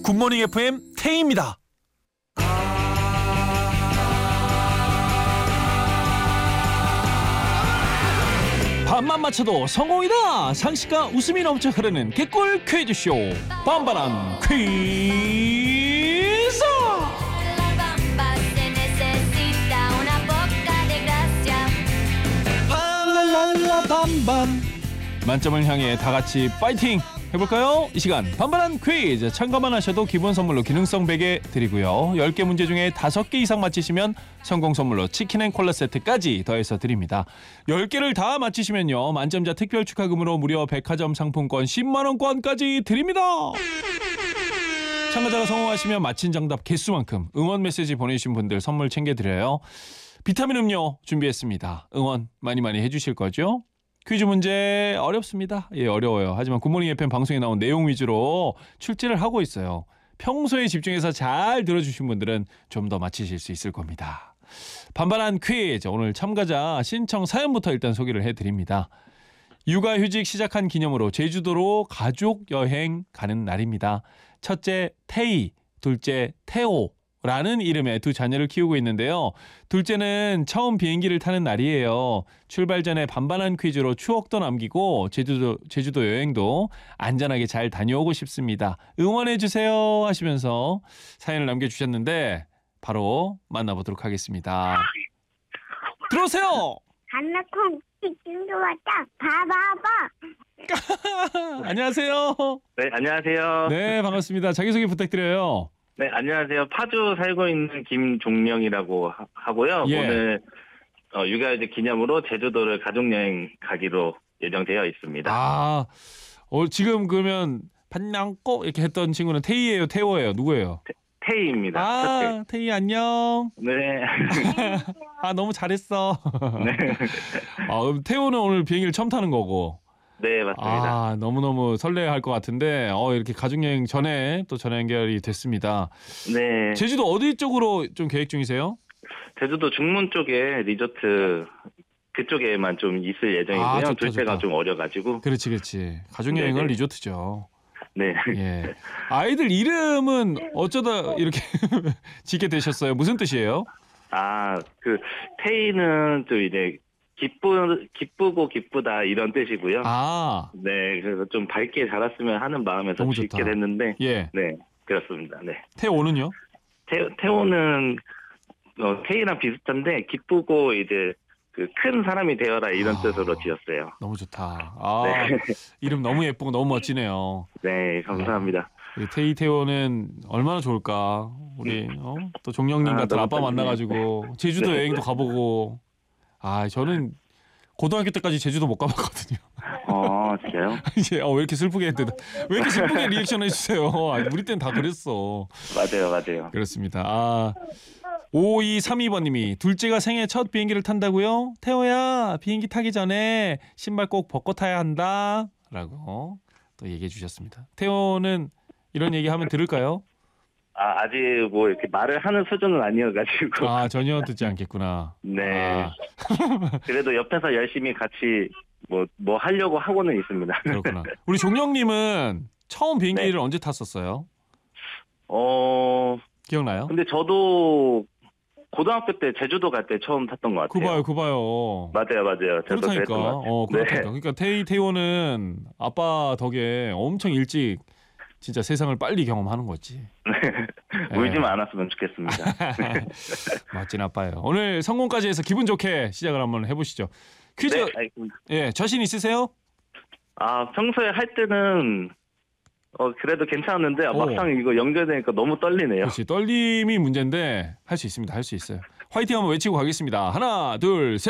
굿모닝 FM 태희입니다. 반만 맞춰도 성공이다. 상식과 웃음이 넘쳐 흐르는 개꿀 퀴즈쇼 반반한 퀴즈. 랄랄라 반반. 만점을 향해 다 같이 파이팅 해볼까요? 이 시간 반반한 퀴즈. 참가만 하셔도 기본 선물로 기능성 베개 드리고요. 10개 문제 중에 5개 이상 맞히시면 성공 선물로 치킨 앤 콜라 세트까지 더해서 드립니다. 10개를 다 맞히시면요, 만점자 특별 축하금으로 무려 백화점 상품권 10만 원권까지 드립니다. 참가자가 성공하시면 맞힌 정답 개수만큼 응원 메시지 보내주신 분들 선물 챙겨드려요. 비타민 음료 준비했습니다. 응원 많이 해주실 거죠? 퀴즈 문제 어렵습니다. 예, 어려워요. 하지만 굿모닝 FM 방송에 나온 내용 위주로 출제를 하고 있어요. 평소에 집중해서 잘 들어주신 분들은 좀 더 맞히실 수 있을 겁니다. 반반한 퀴즈, 오늘 참가자 신청 사연부터 일단 소개를 해드립니다. 육아휴직 시작한 기념으로 제주도로 가족 여행 가는 날입니다. 첫째 태희, 둘째 태호 라는 이름의 두 자녀를 키우고 있는데요. 둘째는 처음 비행기를 타는 날이에요. 출발 전에 반반한 퀴즈로 추억도 남기고 제주도 여행도 안전하게 잘 다녀오고 싶습니다. 응원해주세요 하시면서 사연을 남겨주셨는데 바로 만나보도록 하겠습니다. 들어오세요. 한나콩 치킨도 왔다. 봐봐봐. 안녕하세요. 네, 안녕하세요. 네, 반갑습니다. 자기소개 부탁드려요. 네, 안녕하세요. 파주 살고 있는 김종령이라고 하고요. 예. 오늘 육아휴직 기념으로 제주도를 가족여행 가기로 예정되어 있습니다. 아, 지금 그러면 반냥꼬 이렇게 했던 친구는 태희예요, 태호예요, 누구예요? 태희입니다. 아, 태희 안녕. 네. 아, 너무 잘했어. 네. 그럼 태호는 오늘 비행기를 처음 타는 거고. 네, 맞습니다. 아, 너무너무 설레할 것 같은데 이렇게 가족여행 전에 또 전화 연결이 됐습니다. 네. 제주도 어디 쪽으로 좀 계획 중이세요? 제주도 중문 쪽에 리조트 그쪽에만 좀 있을 예정이고요. 아, 좋다, 둘째가 좋다. 좀 어려가지고. 그렇지. 가족여행은 네네. 리조트죠. 네. 예. 아이들 이름은 어쩌다 이렇게 짓게 되셨어요? 무슨 뜻이에요? 아, 태희는 좀 이제 기쁘고 기쁘다 이런 뜻이고요. 아, 네, 그래서 좀 밝게 자랐으면 하는 마음에서 너무 짓게 좋다. 됐는데, 예. 네, 그렇습니다. 네. 태호는요? 태호는 태희랑 비슷한데 기쁘고 이제 큰 사람이 되어라 이런 뜻으로 지었어요. 너무 좋다. 아, 네. 이름 너무 예쁘고 너무 멋지네요. 네, 감사합니다. 우리 태희 태호는 얼마나 좋을까. 우리 또 종영님 같은 너무 아빠 떨리네요. 만나가지고 제주도 네. 여행도 가보고. 아, 저는 고등학교 때까지 제주도 못 가봤거든요. 진짜요? 이제 왜 이렇게 슬프게 했는데 왜 이렇게 슬프게 리액션 해주세요. 우리 때는 다 그랬어. 맞아요. 그렇습니다. 아, 5232번님이 둘째가 생애 첫 비행기를 탄다고요? 태호야, 비행기 타기 전에 신발 꼭 벗고 타야 한다 라고 또 얘기해 주셨습니다. 태호는 이런 얘기하면 들을까요? 아직 뭐 이렇게 말을 하는 수준은 아니어가지고. 아, 전혀 듣지 않겠구나. 네. 아, 그래도 옆에서 열심히 같이 뭐 하려고 하고는 있습니다. 그렇구나. 우리 종영님은 처음 비행기를 네. 언제 탔었어요? 기억나요? 근데 저도 고등학교 때 제주도 갈 때 처음 탔던 것 같아요. 그 봐요. 맞아요. 저도 그렇다니까. 그랬던 것 같아요. 그렇다니까. 네. 그러니까 태호는 아빠 덕에 엄청 일찍 진짜 세상을 빨리 경험하는 거지. 네. 울지만 않았으면 좋겠습니다. 멋진 아빠예요. 오늘 성공까지 해서 기분 좋게 시작을 한번 해보시죠. 퀴즈, 네, 알겠습니다. 예, 자신 있으세요? 평소에 할 때는 그래도 괜찮았는데 막상 이거 연결되니까 너무 떨리네요. 그렇지, 떨림이 문제인데 할 수 있습니다. 할 수 있어요. 화이팅 한번 외치고 가겠습니다. 하나, 둘, 셋.